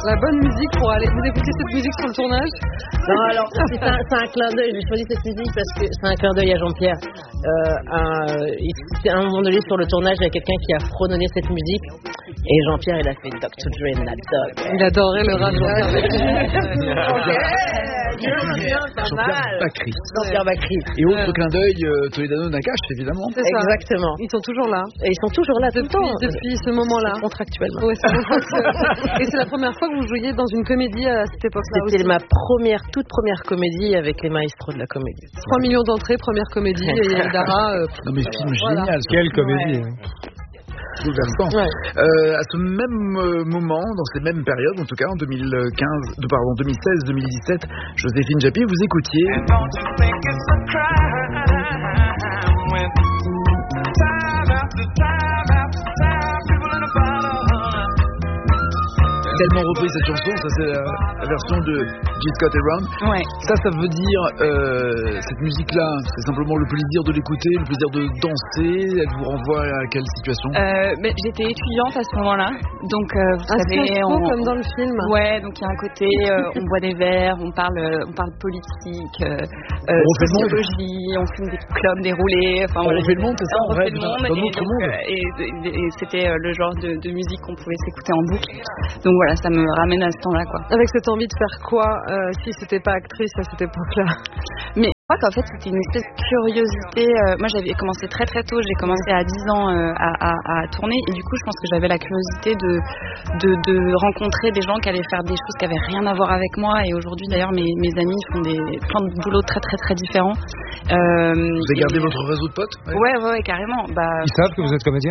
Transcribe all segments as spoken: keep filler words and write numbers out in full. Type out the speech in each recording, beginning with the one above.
La bonne musique pour aller. Vous écoutez cette musique sur le tournage? Non, alors c'est un, c'est un clin d'œil. J'ai choisi cette musique parce que c'est un clin d'œil à Jean-Pierre. Euh, un, il, à un moment donné sur le tournage, il y a quelqu'un qui a fredonné cette musique et Jean-Pierre il a fait docteur Dre and That Dog. Il adorait le rap. Jean-Pierre Bacri. Jean-Pierre Bacri. Et autre clin d'œil, euh, Toledano Nakache, évidemment. C'est ça. Exactement. Ils sont toujours là. Et ils sont toujours là tout le Depuis, temps. depuis ce moment-là. Contractuellement. Ouais, c'est contractuel. Et c'est la première fois que vous jouiez dans une comédie à cette époque-là C'était aussi. ma première, toute première comédie avec les maestros de la comédie. trois millions d'entrées, première comédie, et Yael Dara. Euh, Non mais film voilà. génial. Quelle comédie. Bouleversant. Ouais. Euh, à ce même euh, moment, dans ces mêmes périodes, en tout cas en deux mille quinze, de, pardon, deux mille seize deux mille dix-sept, Joséphine Japy, vous écoutiez tellement repris cette chanson, ça c'est la, la version de G. Scott Heron. Ouais. Ça, ça veut dire, euh, cette musique-là, c'est simplement le plaisir de l'écouter, le plaisir de danser. Elle vous renvoie à quelle situation? Euh, mais j'étais étudiante à ce moment-là, donc euh, vous Ah, savez, c'est on, comme dans le film. ouais, donc il y a un côté, euh, on boit des verres, on parle, on parle politique, euh, euh, On refait le monde. sociologie, on fume des clopes déroulées, enfin On voilà. refait le monde, c'est ça, On on refait rêve le monde, dans et, notre donc, monde. euh, et, et- et c'était euh, le genre de, de musique qu'on pouvait s'écouter en boucle. Donc voilà, ça me ramène à ce temps-là, quoi. Avec cette envie de faire quoi euh, si c'était pas actrice à cette époque-là? Mais je crois qu'en fait c'était une espèce de curiosité. euh, moi j'avais commencé très très tôt, j'ai commencé à dix ans euh, à, à, à tourner et du coup je pense que j'avais la curiosité de, de, de rencontrer des gens qui allaient faire des choses qui avaient rien à voir avec moi et aujourd'hui d'ailleurs mes, mes amis font des, plein de boulots très très très différents. Euh, Vous avez gardé et- votre réseau de potes? Ouais, ouais, ouais, carrément. Bah, Ils savent que vous êtes comédien?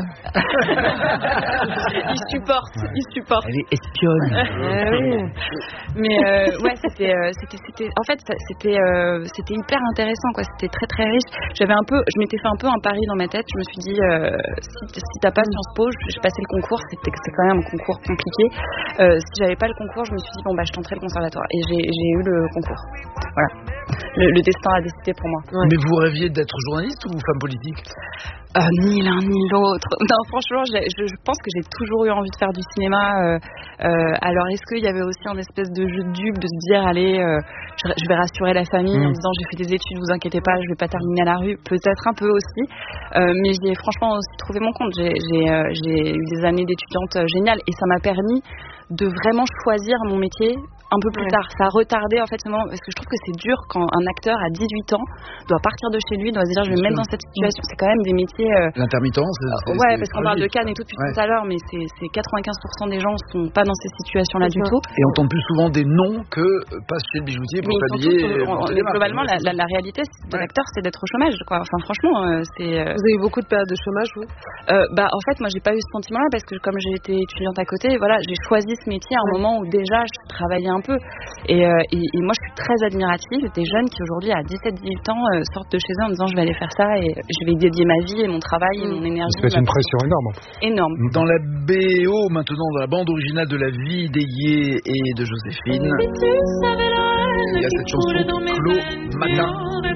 ils supportent, ils supportent. Elle est espionne. Eh oui. Mais euh, ouais, c'était, euh, c'était, c'était, en fait, ça- c'était, euh, c'était hyper intéressant, quoi. C'était très, très riche. J'avais un peu, je m'étais fait un peu un pari dans ma tête. Je me suis dit, euh, si, si t'as pas Sciences Po, je- j'ai passé le concours. C'était, c'est quand même un concours compliqué. Euh, si j'avais pas le concours, je me suis dit bon bah je tenterai le conservatoire. Et j'ai, j'ai eu le concours. Voilà. Le, le destin a décidé pour moi. Ouais. Mais vous rêviez d'être journaliste ou femme politique? Euh, ni l'un ni l'autre. Non, franchement, j'ai- je, je pense que j'ai toujours eu envie de faire du cinéma. Euh, euh, alors, est-ce qu'il y avait aussi un espèce de jeu de dupe de se dire, allez, euh, je, je vais rassurer la famille en Mmh. disant, j'ai fait des études, vous inquiétez pas, je vais pas terminer à la rue. Peut-être un peu aussi, euh, mais j'ai franchement aussi trouvé mon compte. J'ai, j'ai, euh, j'ai eu des années d'étudiante euh, géniales et ça m'a permis de vraiment choisir mon métier un peu plus Ouais. tard. Ça a retardé en fait ce moment parce que je trouve que c'est dur quand un acteur à dix-huit ans doit partir de chez lui, doit se dire je vais me Bien mettre sûr. dans cette situation. C'est quand même des métiers. euh, L'intermittence c'est- c'est- ouais, c'est parce qu'on parle de fragile. Cannes et tout depuis Ouais. tout à l'heure, mais c'est, c'est quatre-vingt-quinze pour cent des gens sont pas dans ces situations-là du C'est ça. tout. Et entendre plus souvent des noms que euh, passe chez le bijoutier pour Mais t'habiller. surtout, et on- porter on- des marques. globalement, la, la, la réalité c'est- de Ouais. l'acteur, c'est d'être au chômage, quoi. Enfin, franchement, euh, c'est. euh, Vous avez eu beaucoup de périodes de chômage, vous? Euh, bah en fait moi j'ai pas eu ce sentiment là parce que comme j'ai été étudiante à côté, voilà, j'ai choisi ce métier à un Ouais. moment où déjà je travaillais un peu et, euh, et, et moi je suis très admirative des jeunes qui aujourd'hui à dix-sept dix-huit ans euh, sortent de chez eux en disant je vais aller faire ça et je vais y dédier ma vie et mon travail et Mm. mon énergie. Ça fait une pression énorme. énorme. Dans la B O maintenant, dans la bande originale de La vie d'Ayé et de Joséphine, il y a cette chanson qui clôt Matin.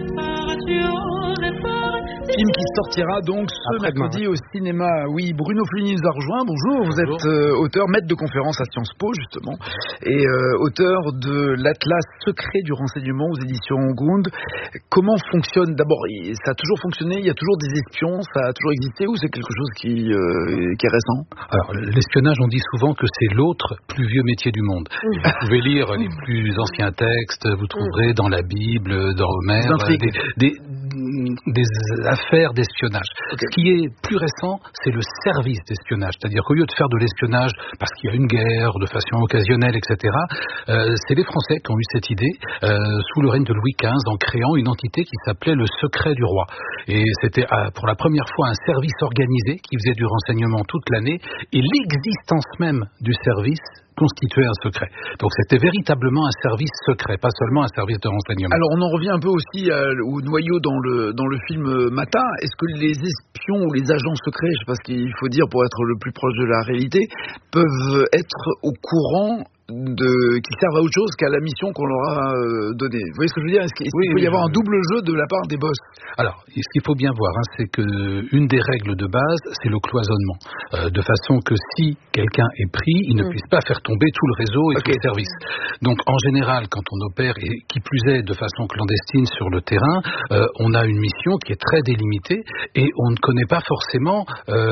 Film qui sortira donc ce Après-demain, mercredi au cinéma. Oui, Bruno Flini nous a rejoint. Bonjour, vous êtes euh, auteur, maître de conférence à Sciences Po justement, et euh, auteur de l'Atlas secret du renseignement aux éditions Gund. Comment fonctionne d'abord? il- Ça a toujours fonctionné? Il y a toujours des espions? Ça a toujours existé ou c'est quelque chose qui, euh, qui est récent? Alors, l'espionnage, on dit souvent que c'est l'autre plus vieux métier du monde. Vous pouvez lire les plus anciens textes, vous trouverez dans la Bible, dans Homère, Des intrigues. des, des, des affaires d'espionnage. Ok. Ce qui est plus récent, c'est le service d'espionnage. C'est-à-dire qu'au lieu de faire de l'espionnage parce qu'il y a une guerre, de façon occasionnelle, et cetera, euh, c'est les Français qui ont eu cette idée, euh, sous le règne de Louis quinze, en créant une entité qui s'appelait le secret du roi. Et c'était euh, pour la première fois un service organisé qui faisait du renseignement toute l'année, et l'existence même du service constituait un secret. Donc c'était véritablement un service secret, pas seulement un service de renseignement. Alors on en revient un peu aussi à- au noyau dans le, dans le film euh, Matin. Est-ce que les espions ou les agents secrets, je sais pas ce qu'il faut dire pour être le plus proche de la réalité, peuvent être au courant de, qui servent à autre chose qu'à la mission qu'on leur a euh, donnée. Vous voyez ce que je veux dire? Est-ce qu'il, est-ce oui, qu'il peut y oui, avoir oui. un double jeu de la part des boss? Alors, ce qu'il faut bien voir, hein, c'est que une des règles de base, c'est le cloisonnement, euh, de façon que si quelqu'un est pris, il ne mmh. puisse pas faire tomber tout le réseau et okay. tout le service. Donc, en général, quand on opère, et qui plus est de façon clandestine sur le terrain, euh, on a une mission qui est très délimitée et on ne connaît pas forcément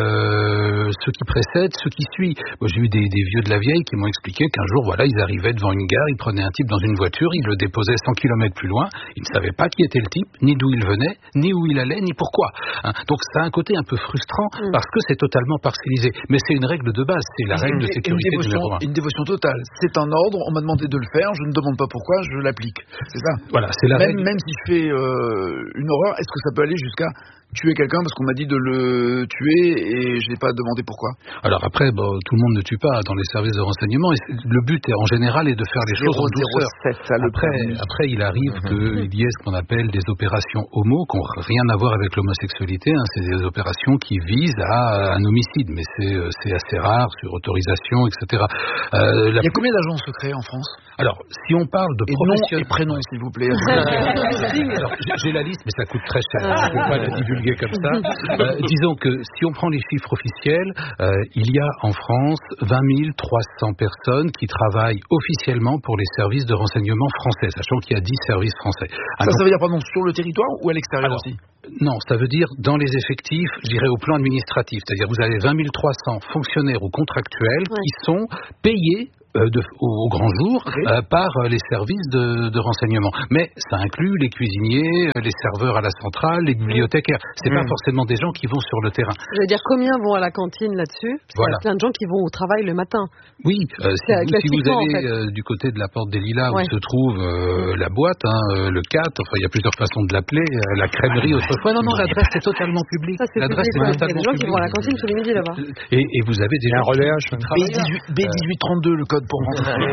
euh, ce qui précède, ce qui suit. Moi, j'ai eu des, des vieux de la vieille qui m'ont expliqué qu'un jour, voilà, ils arrivaient devant une gare, ils prenaient un type dans une voiture, ils le déposaient cent kilomètres plus loin, ils ne savaient pas qui était le type, ni d'où il venait, ni où il allait, ni pourquoi. Hein. Donc ça a un côté un peu frustrant mmh. parce que c'est totalement parcellisé. Mais c'est une règle de base, c'est la c'est règle une, de sécurité une dévotion, numéro un. Une dévotion totale. C'est un ordre, on m'a demandé de le faire, je ne demande pas pourquoi, je l'applique. C'est ça. Voilà, c'est la même, règle. Même si je fais euh, une horreur, est-ce que ça peut aller jusqu'à tuer quelqu'un parce qu'on m'a dit de le tuer et je n'ai pas demandé pourquoi? Alors après, bon, tout le monde ne tue pas dans les services de renseignement. Et le but, est, en général, est de faire les choses en douceur. Après, après, il arrive mm-hmm. qu'il y ait ce qu'on appelle des opérations homo, qui n'ont rien à voir avec l'homosexualité. Hein. C'est des opérations qui visent à un homicide, mais c'est, c'est assez rare, sur autorisation, et cetera. Euh, la... Il y a combien d'agents secrets en France? Alors, si on parle de et professionnels... nom et prénom, s'il vous plaît. Alors, j'ai la liste, mais ça coûte très cher. Je ne peux pas la divulguer comme ça. Euh, disons que si on prend les chiffres officiels, euh, il y a en France vingt mille trois cents personnes qui travaillent officiellement pour les services de renseignement français, sachant qu'il y a dix services français. Ça, Alors, ça veut dire, pardon, sur le territoire ou à l'extérieur Alors, aussi? Non, ça veut dire dans les effectifs, je dirais au plan administratif. C'est-à-dire vous avez vingt mille trois cents fonctionnaires ou contractuels ouais. qui sont payés Euh, de, au, au grand jour okay. euh, par euh, les services de, de renseignement. Mais ça inclut les cuisiniers, euh, les serveurs à la centrale, les bibliothécaires. C'est mmh. pas forcément des gens qui vont sur le terrain. Je veux dire, combien vont à la cantine là-dessus? Parce voilà. qu'il y a plein de gens qui vont au travail le matin. Oui, euh, si, vous, si vous allez en fait. euh, du côté de la porte des Lilas ouais. où se trouve euh, mmh. la boîte, hein, euh, le quatre, enfin il y a plusieurs façons de l'appeler, euh, la crèmerie ah, autrefois. Non, non, l'adresse est totalement publique. Ça, c'est l'adresse public, est totalement il y a des gens publique. qui vont à la cantine tous les midis là-bas. Et, et vous avez des gens B dix-huit trente-deux, le code pour rentrer.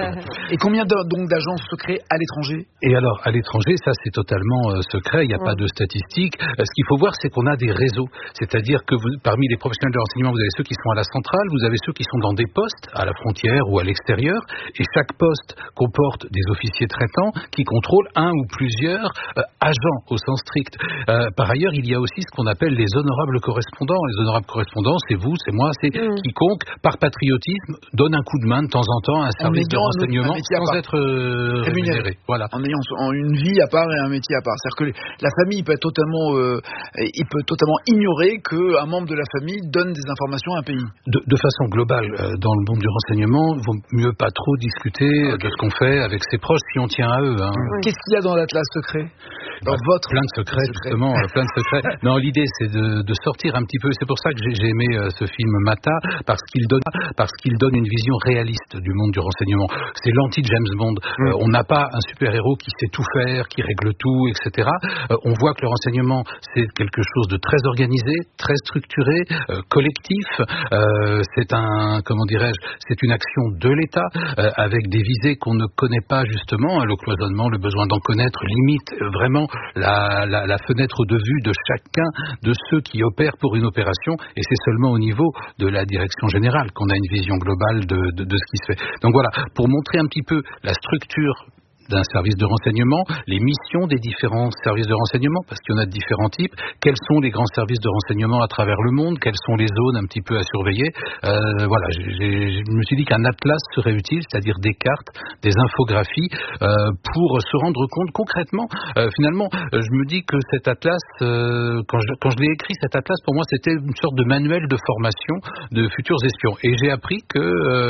Et combien de, donc d'agences secrets à l'étranger? Et alors, à l'étranger, ça c'est totalement euh, secret, il n'y a ouais. pas de statistiques. Euh, ce qu'il faut voir, c'est qu'on a des réseaux. C'est-à-dire que vous, parmi les professionnels de renseignement, vous avez ceux qui sont à la centrale, vous avez ceux qui sont dans des postes, à la frontière ou à l'extérieur, et chaque poste comporte des officiers traitants qui contrôlent un ou plusieurs euh, agents au sens strict. Euh, par ailleurs, il y a aussi ce qu'on appelle les honorables correspondants. Les honorables correspondants, c'est vous, c'est moi, c'est mmh. quiconque, par patriotisme, donne un coup de main de temps en temps à un service de renseignement sans être euh, rémunéré. Voilà. En ayant en une vie à part et un métier à part. C'est-à-dire que les, la famille peut être totalement, euh, il peut totalement ignorer qu'un membre de la famille donne des informations à un pays. De, de façon globale, euh, dans le monde du renseignement, il vaut mieux pas trop discuter okay. de ce qu'on fait avec ses proches si on tient à eux. Hein. Oui. Qu'est-ce qu'il y a dans l'Atlas secret? Dans bah, votre plein de secrets, justement, euh, plein de secrets. Non, l'idée c'est de, de sortir un petit peu. C'est pour ça que j'ai, j'ai aimé euh, ce film Mata, parce qu'il donne, parce qu'il donne une vision réaliste du monde du renseignement. C'est l'anti-James Bond. Mmh. Euh, on n'a pas un super-héros qui sait tout faire, qui règle tout, et cetera. Euh, on voit que le renseignement, c'est quelque chose de très organisé, très structuré, euh, collectif. Euh, c'est un, comment dirais-je, c'est une action de l'État, euh, avec des visées qu'on ne connaît pas justement. Hein, le cloisonnement, le besoin d'en connaître, limite euh, vraiment la, la, la fenêtre de vue de chacun de ceux qui opèrent pour une opération. Et c'est seulement au niveau de la direction générale qu'on a une vision globale de, de, de ce qui se fait. Donc voilà, pour montrer un petit peu la structure d'un service de renseignement, les missions des différents services de renseignement, parce qu'il y en a de différents types, quels sont les grands services de renseignement à travers le monde, quelles sont les zones un petit peu à surveiller. Euh, voilà, j'ai, j'ai, je me suis dit qu'un atlas serait utile, c'est-à-dire des cartes, des infographies, euh, pour se rendre compte concrètement. Euh, finalement, euh, je me dis que cet atlas, euh, quand, je, quand je l'ai écrit, cet atlas, pour moi, c'était une sorte de manuel de formation de futurs espions. Et j'ai appris que,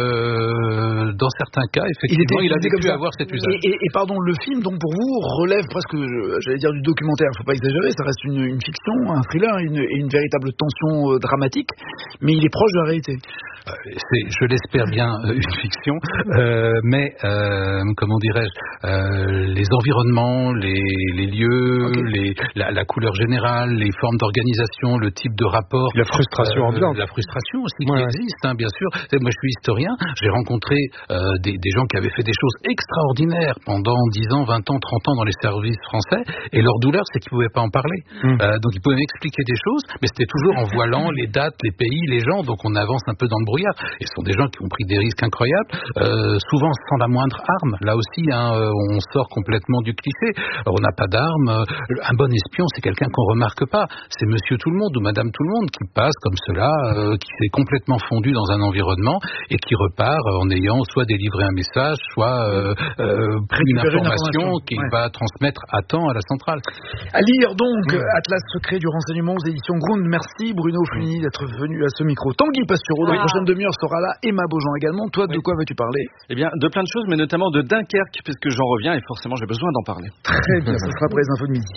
euh, dans certains cas, effectivement, il, il avait pu avoir cet usage. Et, et, et pardon, le film, donc pour vous, relève presque, j'allais dire, du documentaire. Il ne faut pas exagérer, ça reste une, une fiction, un thriller, une, une véritable tension euh, dramatique, mais il est proche de la réalité. Euh, c'est, je l'espère bien, euh, une fiction, euh, mais euh, comment dirais-je, euh, les environnements, les, les lieux, okay. les, la, la couleur générale, les formes d'organisation, le type de rapport, la frustration euh, ambiante, la frustration aussi ouais. qui existe, hein, bien sûr. Moi, je suis historien, j'ai rencontré euh, des, des gens qui avaient fait des choses extraordinaires pendant dix ans, vingt ans, trente ans dans les services français, et leur douleur, c'est qu'ils ne pouvaient pas en parler. Mmh. Euh, donc, ils pouvaient m'expliquer des choses, mais c'était toujours en voilant les dates, les pays, les gens, donc on avance un peu dans le brouillard. Et ce sont des gens qui ont pris des risques incroyables, euh, souvent sans la moindre arme. Là aussi, hein, on sort complètement du cliché. On n'a pas d'arme. Un bon espion, c'est quelqu'un qu'on remarque pas. C'est monsieur tout le monde ou madame tout le monde qui passe comme cela, euh, qui s'est complètement fondu dans un environnement et qui repart en ayant soit délivré un message, soit euh, euh, pris une information, une information qu'il ouais. va transmettre à temps à la centrale. À lire donc, mmh. Atlas secret du renseignement aux éditions Grund. Merci Bruno Flini d'être venu à ce micro. Tanguy Pastureau, dans ah. la prochaine demi-heure, sera là. Emma Beaujean également. Toi, oui. de quoi vas-tu parler? Eh bien, de plein de choses, mais notamment de Dunkerque, puisque j'en reviens et forcément j'ai besoin d'en parler. Très bien, ce sera après les infos de midi.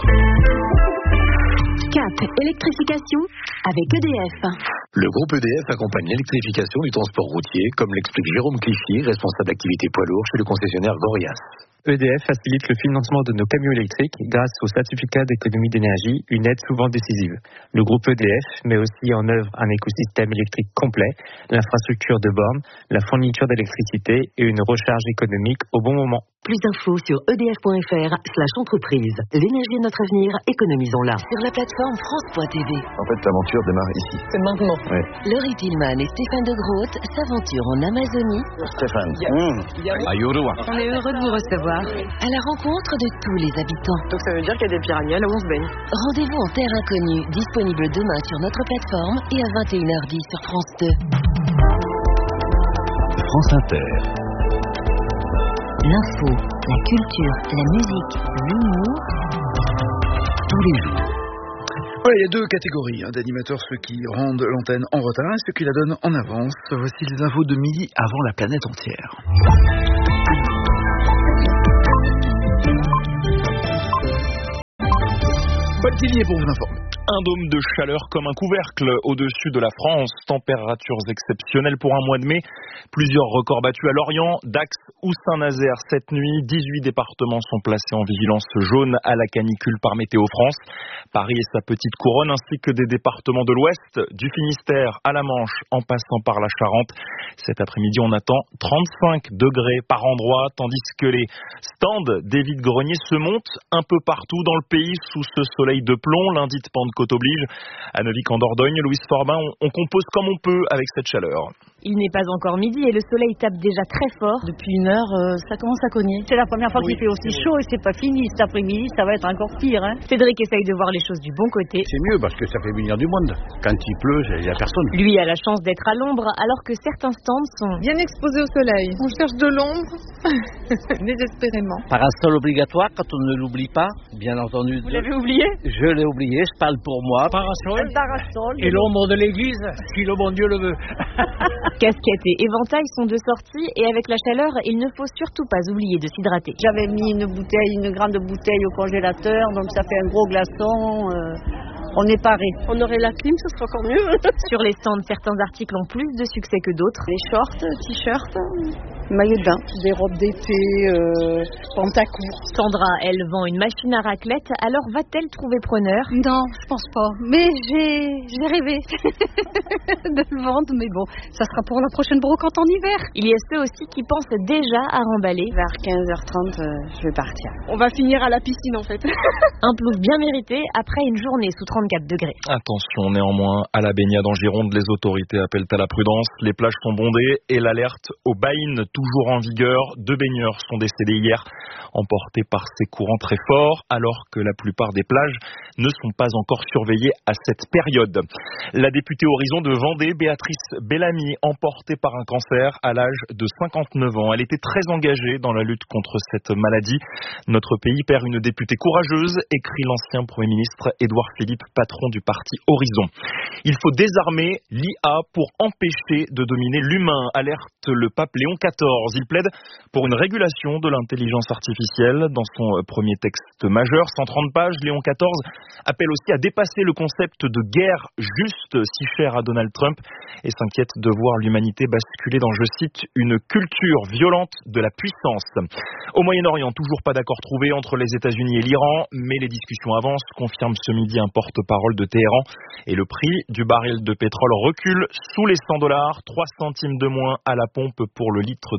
Cap électrification avec E D F. Le groupe E D F accompagne l'électrification du transport routier, comme l'explique Jérôme Cliffy, responsable d'activité poids lourd chez le concessionnaire Gorias. E D F facilite le financement de nos camions électriques grâce au certificat d'économie d'énergie, une aide souvent décisive. Le groupe E D F met aussi en œuvre un écosystème électrique complet, l'infrastructure de bornes, la fourniture d'électricité et une recharge économique au bon moment. Plus d'infos sur edf.fr slash entreprise. L'énergie est notre avenir, économisons-la. Sur la plateforme France point T V. En fait, l'aventure démarre ici. C'est maintenant. Ouais. Laurie Tillman et Stéphane de Groot s'aventurent en Amazonie. Stéphane. Yeah. Mmh. Yeah. À Yorua. On est heureux de vous recevoir. À la rencontre de tous les habitants. Donc ça veut dire qu'il y a des piranhas là où on se baigne. Rendez-vous en terre inconnue, disponible demain sur notre plateforme et à vingt et une heures dix sur France deux. France Inter. L'info, la culture, la musique, l'humour, tous les jours. Voilà, il y a deux catégories hein, d'animateurs, ceux qui rendent l'antenne en retard et ceux qui la donnent en avance. Voici les infos de midi avant la planète entière. Paul Tillier pour vous informer. Un dôme de chaleur comme un couvercle au-dessus de la France. Températures exceptionnelles pour un mois de mai. Plusieurs records battus à Lorient, Dax ou Saint-Nazaire cette nuit. dix-huit départements sont placés en vigilance jaune à la canicule par Météo France. Paris et sa petite couronne ainsi que des départements de l'Ouest, du Finistère à la Manche en passant par la Charente. Cet après-midi, on attend trente-cinq degrés par endroit, tandis que les stands des vide-greniers se montent un peu partout dans le pays sous ce soleil de plomb. Lundi de Pentecôte oblige. À Neuvik en Dordogne, Louise Forbin, on, on compose comme on peut avec cette chaleur. Il n'est pas encore midi et le soleil tape déjà très fort. Depuis une heure, euh, ça commence à cogner. C'est la première fois oui, qu'il fait aussi chaud et c'est pas fini. Cet après-midi, ça va être encore pire. Hein. Cédric essaye de voir les choses du bon côté. C'est mieux parce que ça fait venir du monde. Quand il pleut, il n'y a personne. Lui a la chance d'être à l'ombre alors que certains stands sont bien exposés au soleil. On cherche de l'ombre, désespérément. Parasol obligatoire quand on ne l'oublie pas, bien entendu. Vous l'avez oublié? Je l'ai oublié, je parle pour moi. Parasol. Parasol. Et l'ombre de l'église, si le bon Dieu le veut. Casquette et éventail sont de sortie et avec la chaleur, il ne faut surtout pas oublier de s'hydrater. J'avais mis une bouteille, une grande bouteille au congélateur, donc ça fait un gros glaçon. Euh, on est paré. On aurait la clim, ce sera encore mieux. Sur les stands, certains articles ont plus de succès que d'autres. Les shorts, t-shirts, maillots de bain, des robes d'été, euh, pantacourt. Sandra, elle vend une machine à raclette, alors va-t-elle trouver preneur? Non, je pense pas. Mais j'ai, j'ai rêvé de le vendre, mais bon, ça sera pour la prochaine brocante en hiver. Il y a ceux aussi qui pensent déjà à remballer. Vers quinze heures trente, euh, je vais partir. On va finir à la piscine en fait. Un plouf bien mérité après une journée sous trente-quatre degrés. Attention néanmoins à la baignade en Gironde, les autorités appellent à la prudence. Les plages sont bondées et l'alerte au bain toujours en vigueur. Deux baigneurs sont décédés hier, emportés par ces courants très forts, alors que la plupart des plages ne sont pas encore surveillées à cette période. La députée Horizon de Vendée, Béatrice Bellamy, emportée par un cancer à l'âge de cinquante-neuf ans. Elle était très engagée dans la lutte contre cette maladie. Notre pays perd une députée courageuse, écrit l'ancien Premier ministre Édouard Philippe, patron du parti Horizon. Il faut désarmer l'I A pour empêcher de dominer l'humain, alerte le pape Léon quatorze. Il plaide pour une régulation de l'intelligence artificielle. Dans son premier texte majeur, cent trente pages, Léon quatorze appelle aussi à dépasser le concept de guerre juste, si cher à Donald Trump, et s'inquiète de voir l'humanité basculer dans, je cite, une culture violente de la puissance. Au Moyen-Orient, toujours pas d'accord trouvé entre les États-Unis et l'Iran, mais les discussions avancent, confirme ce midi un porte-parole de Téhéran, et le prix du baril de pétrole recule sous les cent dollars, trois centimes de moins à la pompe pour le litre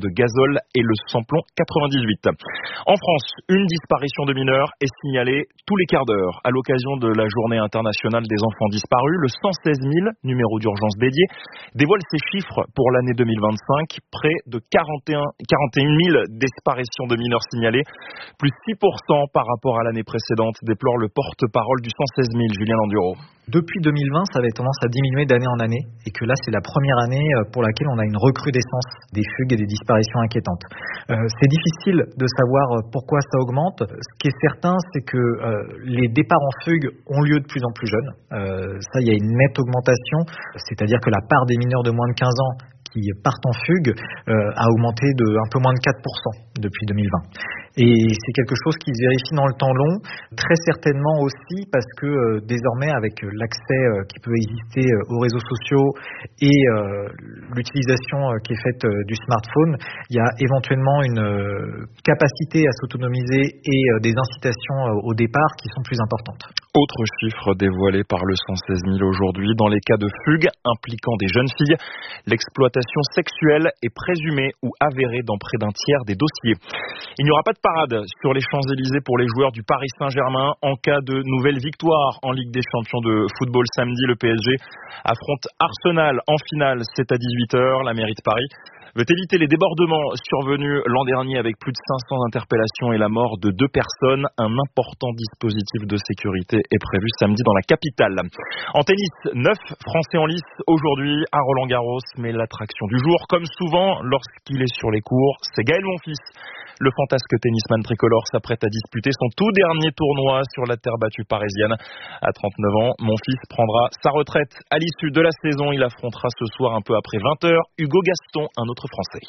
de gazole et le samplon quatre-vingt-dix-huit. En France, une disparition de mineurs est signalée tous les quarts d'heure. À l'occasion de la journée internationale des enfants disparus, le cent seize mille, numéro d'urgence dédié, dévoile ses chiffres pour l'année deux mille vingt-cinq. Près de quarante et un, quarante et une mille disparitions de mineurs signalées, plus six pour cent par rapport à l'année précédente, déplore le porte-parole du cent seize mille, Julien Landuro. Depuis deux mille vingt, ça avait tendance à diminuer d'année en année et que là, c'est la première année pour laquelle on a une recrudescence des fugues et des disparitions inquiétantes. Euh, c'est difficile de savoir pourquoi ça augmente. Ce qui est certain, c'est que euh, les départs en fugue ont lieu de plus en plus jeunes. Euh, ça, il y a une nette augmentation, c'est-à-dire que la part des mineurs de moins de quinze ans qui partent en fugue euh, a augmenté de un peu moins de quatre pour cent depuis deux mille vingt. Et c'est quelque chose qui se vérifie dans le temps long, très certainement aussi parce que euh, désormais avec l'accès euh, qui peut exister euh, aux réseaux sociaux et euh, l'utilisation euh, qui est faite euh, du smartphone, il y a éventuellement une euh, capacité à s'autonomiser et euh, des incitations euh, au départ qui sont plus importantes. Autre chiffre dévoilé par le cent seize mille aujourd'hui, dans les cas de fugue impliquant des jeunes filles, l'exploitation sexuelle est présumée ou avérée dans près d'un tiers des dossiers. Il n'y aura pas de parade sur les Champs-Élysées pour les joueurs du Paris Saint-Germain en cas de nouvelle victoire en Ligue des Champions de football samedi. Le P S G affronte Arsenal en finale, c'est à dix-huit heures. La mairie de Paris veut éviter les débordements survenus l'an dernier avec plus de cinq cents interpellations et la mort de deux personnes. Un important dispositif de sécurité est prévu samedi dans la capitale. En tennis, neuf Français en lice aujourd'hui à Roland-Garros, mais l'attraction du jour, comme souvent lorsqu'il est sur les cours, c'est Gaël Monfils. Le fantasque tennisman tricolore s'apprête à disputer son tout dernier tournoi sur la terre battue parisienne. À trente-neuf ans, Monfils prendra sa retraite à l'issue de la saison. Il affrontera ce soir un peu après vingt heures Hugo Gaston, un autre Français.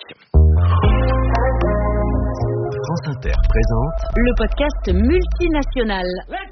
France Inter présente le podcast multinational.